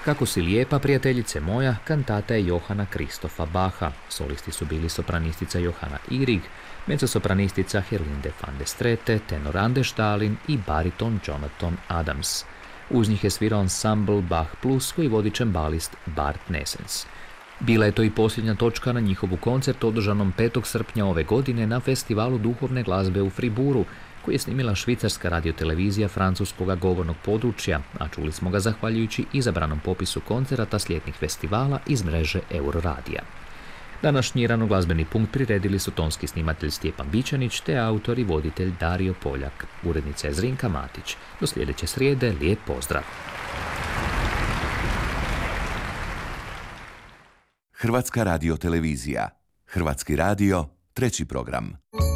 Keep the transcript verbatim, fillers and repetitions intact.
Kako si lijepa, prijateljice moja, kantata je Johana Kristofa Bacha. Solisti su bili sopranistica Johanna Ihrig, mezzosopranistica Herlinde van der Strete, tenor Anders Dahlin i bariton Jonathan Adams. Uz njih je svirao ansambl Bach Plus koji vodi čembalist Bart Nessens. Bila je to i posljednja točka na njihovu koncertu održanom petog srpnja ove godine na festivalu duhovne glazbe u Friburu, koji je snimila švicarska radiotelevizija francuskoga govornog područja, a čuli smo ga zahvaljujući izabranom popisu koncerata s ljetnih festivala iz mreže Euroradija. Današnji ranoglazbeni punkt priredili su tonski snimatelj Stjepan Bičanić te autor i voditelj Dario Poljak. Urednica je Zrinka Matić. Do sljedeće srijede lijep pozdrav. Hrvatska radiotelevizija. Hrvatski radio, treći program.